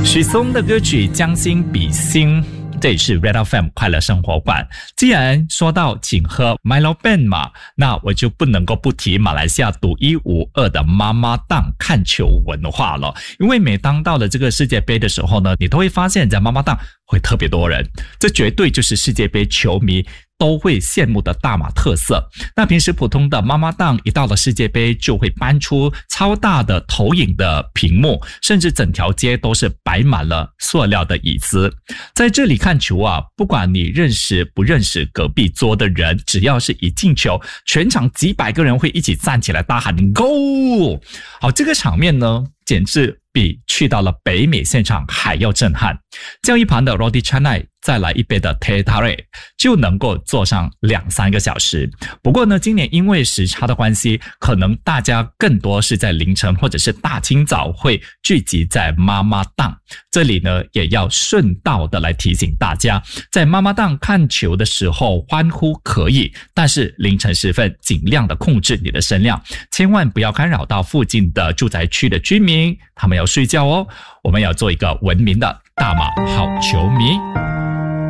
许嵩的歌曲《将心比心》，这里是 Red FM 快乐生活馆。既然说到请喝 Milo Band 嘛，那我就不能够不提马来西亚独一无二的妈妈档看球文化了。因为每当到了这个世界杯的时候呢，你都会发现在妈妈档会特别多人，这绝对就是世界杯球迷都会羡慕的大马特色。那平时普通的妈妈档一到了世界杯就会搬出超大的投影的屏幕，甚至整条街都是摆满了塑料的椅子。在这里看球啊，不管你认识不认识隔壁桌的人，只要是一进球，全场几百个人会一起站起来大喊 Go！ 好，这个场面呢简直比去到了北美现场还要震撼。这样一盘的 Roti Canai 再来一杯的 Teh Tarik 就能够坐上2-3个小时。不过呢，今年因为时差的关系，可能大家更多是在凌晨或者是大清早会聚集在妈妈档。这里呢也要顺道的来提醒大家，在妈妈档看球的时候欢呼可以，但是凌晨时分尽量的控制你的声量，千万不要干扰到附近的住宅区的居民，他们要睡觉哦。我们要做一个文明的大马好球迷。